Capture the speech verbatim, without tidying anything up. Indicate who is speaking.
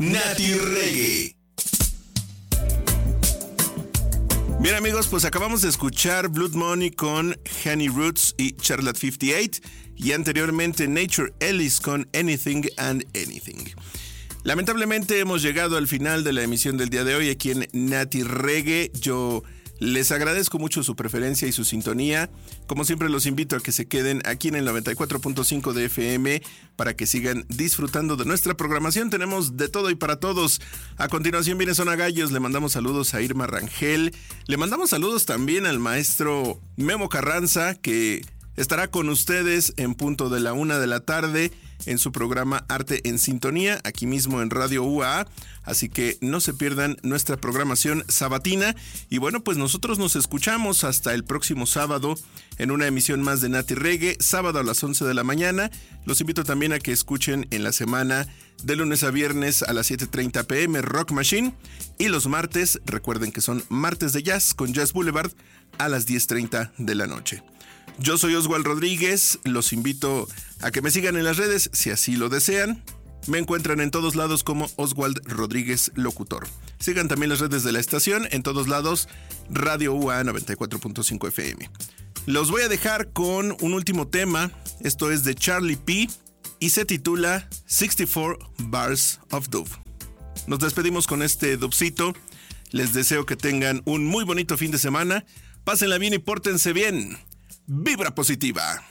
Speaker 1: Nati Reggae. Bien amigos, pues acabamos de escuchar Blood Money con Honey Roots y Charlotte cincuenta y ocho y anteriormente Nature Ellis con Anything and Anything. Lamentablemente hemos llegado al final de la emisión del día de hoy aquí en Nati Reggae. Yo les agradezco mucho su preferencia y su sintonía. Como siempre los invito a que se queden aquí en el noventa y cuatro punto cinco de F M para que sigan disfrutando de nuestra programación. Tenemos de todo y para todos. A continuación viene Zona Gallos. Le mandamos saludos a Irma Rangel. Le mandamos saludos también al maestro Memo Carranza, que estará con ustedes en punto de la una de la tarde en su programa Arte en Sintonía, aquí mismo en Radio U A A, así que no se pierdan nuestra programación sabatina. Y bueno, pues nosotros nos escuchamos hasta el próximo sábado en una emisión más de Nati Reggae, sábado a las once de la mañana. Los invito también a que escuchen en la semana de lunes a viernes a las siete treinta pm Rock Machine, y los martes, recuerden que son martes de jazz con Jazz Boulevard a las diez treinta de la noche. Yo soy Oswald Rodríguez, los invito a que me sigan en las redes si así lo desean. Me encuentran en todos lados como Oswald Rodríguez Locutor. Sigan también las redes de la estación, en todos lados, Radio U A A noventa y cuatro punto cinco F M. Los voy a dejar con un último tema, esto es de Charlie P y se titula sesenta y cuatro Bars of Dove. Nos despedimos con este dubcito, les deseo que tengan un muy bonito fin de semana, pásenla bien y pórtense bien. Vibra positiva.